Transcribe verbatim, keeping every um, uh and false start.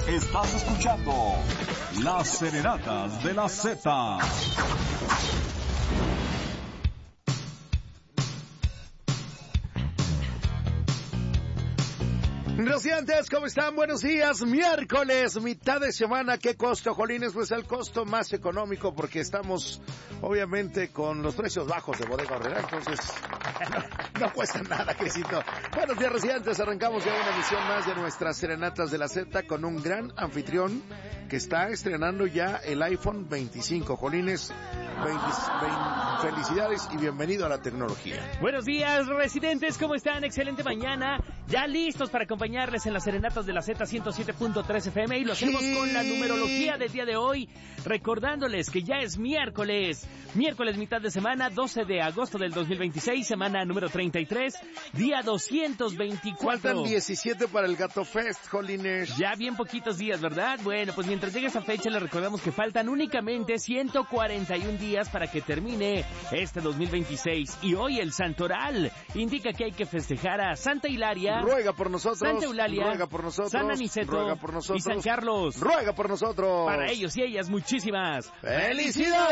Estás escuchando Las Serenatas de la Z. Rociantes, ¿cómo están? Buenos días, miércoles, mitad de semana. ¿Qué costo, Jolines? Pues el costo más económico, porque estamos, obviamente, con los precios bajos de Bodega Aurrera, entonces no, no cuesta nada, Crisito. Buenos días, Rociantes, arrancamos ya una emisión más de nuestras Serenatas de la Z con un gran anfitrión que está estrenando ya el iPhone veinticinco. Jolines, veinte, veinte, felicidades y bienvenido a la tecnología. Buenos días, residentes, ¿cómo están? Excelente mañana, ya listos para acompañarles en las Serenatas de la Z ciento siete punto tres F M, y lo hacemos sí. con la numerología del día de hoy, recordándoles que ya es miércoles, miércoles mitad de semana, doce de agosto del dos mil veintiséis, semana número treinta y tres, día doscientos veinticuatro. Faltan diecisiete para el Gato Fest, Jolines. Ya bien poquitos días, ¿verdad? Bueno, pues mientras llegue esa fecha les recordamos que faltan únicamente ciento cuarenta y un días para que termine este dos mil veintiséis, y hoy el Santoral indica que hay que festejar a Santa Hilaria, ruega por nosotros, Santa Eulalia, ruega por nosotros, San Aniceto, ruega por nosotros, y San Carlos, ruega por nosotros. Para ellos y ellas, muchísimas ¡felicidades!